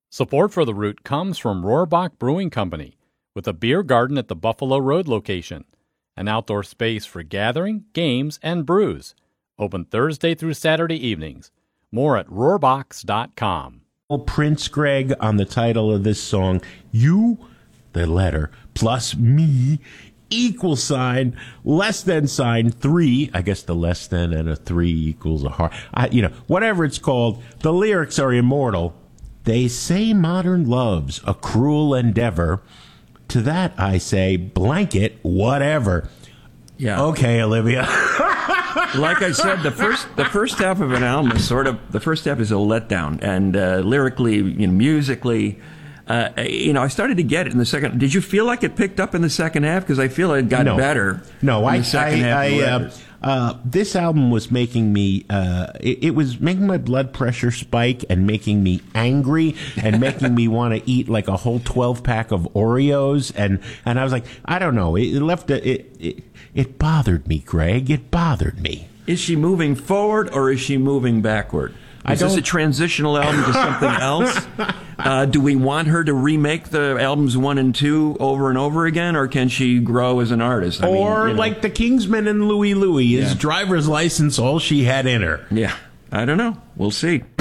Support for The Root comes from Rohrbach Brewing Company, with a beer garden at the Buffalo Road location, an outdoor space for gathering, games, and brews. Open Thursday through Saturday evenings. More at rohrbachs.com. Prince Greg on the title of this song, You, the letter, plus me, equal sign, less than sign, 3. I guess the less than and a 3 equals a heart. Whatever it's called, the lyrics are immortal. They say modern love's a cruel endeavor. To that I say, blanket, whatever. Yeah. Okay, Olivia. Like I said, the first half of an album is the first half is a letdown, and lyrically, musically, I started to get it in the second. Did you feel like it picked up in the second half? Because I feel it got better. No, in the second half. This album was making me. It was making my blood pressure spike and making me angry and making me want to eat like a whole 12-pack of Oreos. And I was like, I don't know. It bothered me, Greg. It bothered me. Is she moving forward or is she moving backward? Is this a transitional album to something else? Do we want her to remake the albums 1 and 2 over and over again, or can she grow as an artist? Like the Kingsmen and Louie Louie, is driver's license all she had in her? Yeah, I don't know. We'll see.